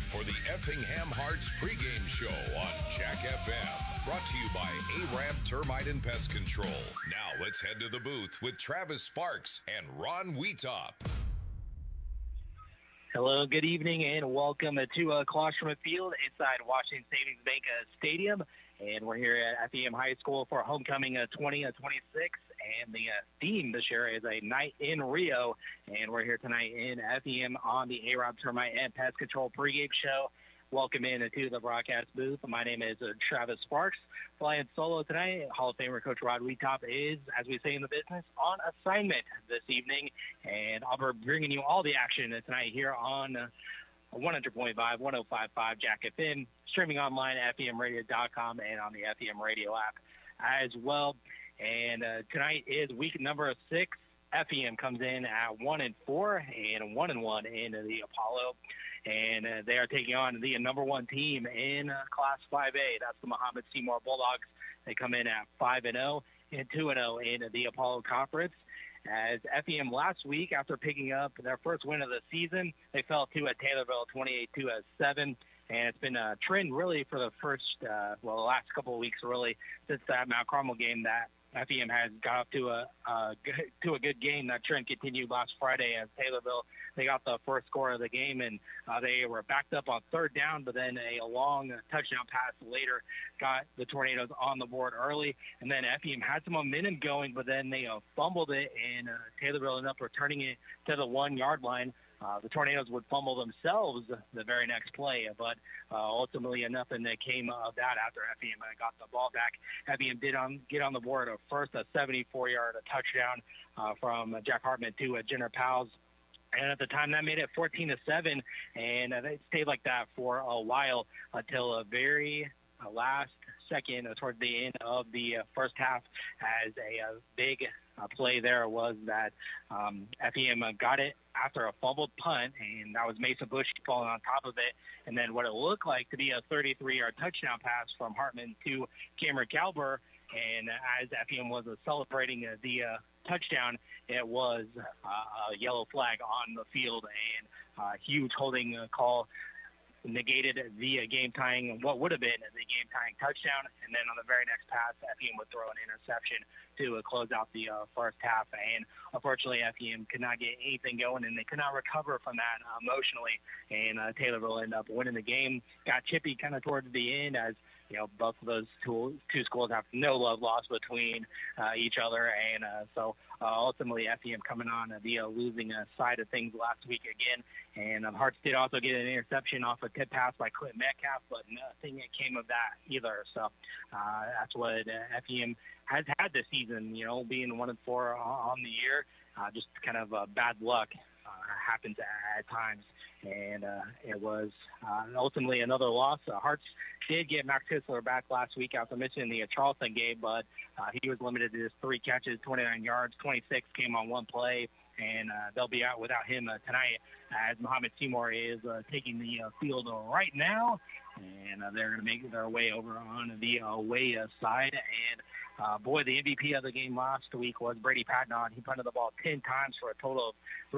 for the Effingham Hearts pregame show on Jack FM. Brought to you by Arab Termite and Pest Control. Now let's head to the booth with Travis Sparks and Ron Wheatop. Hello, good evening, and welcome to Colostrum Field inside Washington Savings Bank Stadium. And we're here at Effingham High School for homecoming 2026. And the theme this year is a night in Rio. And we're here tonight in Effingham on the Arab Termite and Pest Control pregame show. Welcome in to the broadcast booth. My name is Travis Sparks. Flying solo tonight, Hall of Famer Coach Rod Wheatop is, as we say in the business, on assignment this evening. And I'll be bringing you all the action tonight here on 100.5, 105.5 Jack FM, streaming online at FEMradio.com and on the FEM Radio app as well. And tonight is week number 6. FEM comes in at 1-4 and 1-1 in the Apollo. And they are taking on the number one team in Class 5A. That's the Muhammad Seymour Bulldogs. They come in at 5-0 and 2-0 in the Apollo Conference. As FEM last week, after picking up their first win of the season, they fell to Taylorville 28-7. And it's been a trend really for the the last couple of weeks really since that Mount Carmel game that FEM has got up to a good game. That trend continued last Friday as Taylorville, they got the first score of the game, and they were backed up on third down, but then a long touchdown pass later got the Tornadoes on the board early. And then FEM had some momentum going, but then they fumbled it, and Taylorville ended up returning it to the 1-yard line. The Tornadoes would fumble themselves the very next play, but ultimately nothing that came of that after FEM got the ball back. FEM did get on the board first, a 74-yard touchdown from Jack Hartman to Jenner Powles. And at the time, that made it 14-7, and they stayed like that for a while until a very last second towards the end of the first half, as a big play there was that FEM got it after a fumbled punt, and that was Mason Bush falling on top of it. And then what it looked like to be a 33-yard touchdown pass from Hartman to Cameron Calber. And as FEM was celebrating the touchdown, it was a yellow flag on the field, and a huge holding call negated the game-tying, what would have been the game-tying touchdown. And then on the very next pass, FEM would throw an interception to close out the first half. And unfortunately, FEM could not get anything going, and they could not recover from that emotionally. And Taylorville ended up winning the game. Got chippy kind of towards the end, as both of those two schools have no love lost between each other. And so ultimately, FEM coming on the losing side of things last week again. And Hearts did also get an interception off a tip pass by Clint Metcalf, but nothing came of that either. So that's what FEM has had this season, being 1-4 on the year. Just kind of bad luck happens at times. And it was ultimately another loss. Hearts did get Max Kistler back last week after missing the Charleston game, but he was limited to just 3 catches, 29 yards, 26 came on 1 play, and they'll be out without him tonight, as Muhammad Seymour is taking the field right now, and they're going to make their way over on the away side. And boy, the MVP of the game last week was Brady Patnod. He punted the ball 10 times for a total of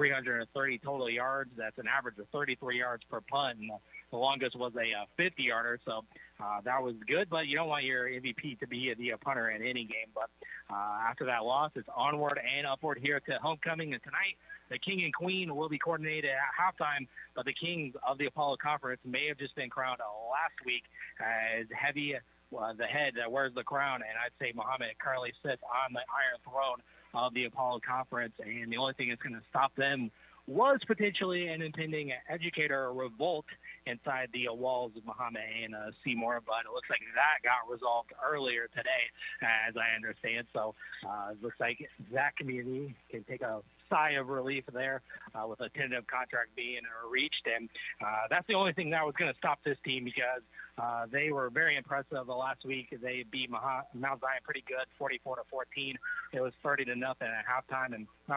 330 total yards. That's an average of 33 yards per punt, and the longest was a 50-yarder. So that was good, but you don't want your MVP to be the punter in any game. But after that loss, it's onward and upward here to homecoming. And tonight, the King and Queen will be coordinated at halftime, but the Kings of the Apollo Conference may have just been crowned last week as heavy the head that wears the crown, and I'd say Muhammad currently sits on the Iron Throne of the Apollo Conference, and the only thing that's going to stop them was potentially an impending educator revolt inside the walls of Muhammad and Seymour, but it looks like that got resolved earlier today, as I understand. So it looks like that community can take a sigh of relief there with a tentative contract being reached. And that's the only thing that was going to stop this team, because they were very impressive the last week. They beat Mount Zion pretty good, 44-14. It was 30-0 at halftime, and